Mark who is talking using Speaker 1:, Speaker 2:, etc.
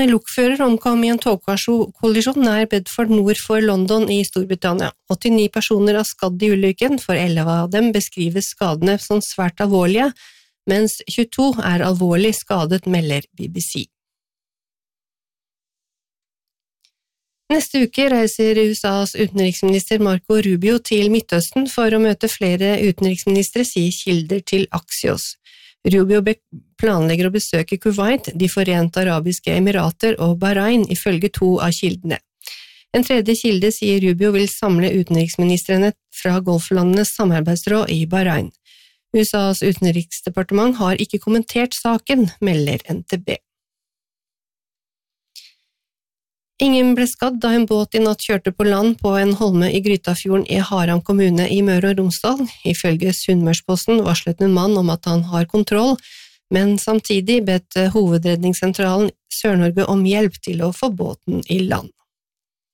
Speaker 1: lokfører omkom i en togkollisjon nær Bedford nord for London i Storbritannia. 89 personer er skadd i ulykken, for 11 av dem beskrives skadene som svært alvorlige, mens 22 er alvorlig skadet, melder BBC. Neste uke reiser USAs utenriksminister Marco Rubio til Midtøsten for å møte flere utenriksministre, sier kilder til Axios. Rubio planlegger å besøke Kuwait, De Forente Arabiske Emirater og Bahrain, ifølge 2 av kildene. En tredje kilde sier Rubio vil samle utenriksministrene fra Golflandenes samarbeidsråd i Bahrain. USAs utenriksdepartement har ikke kommentert saken, melder NTB. Ingen ble skadd da en båt i natt kjørte på land på en holme i Grytafjorden i Haram kommune i Møre og Romsdal. Ifølge Sunnmørsposten varslet en mann om at han har kontroll, men samtidig bedt Hovedredningssentralen Sør-Norge om hjelp til å få båten i land.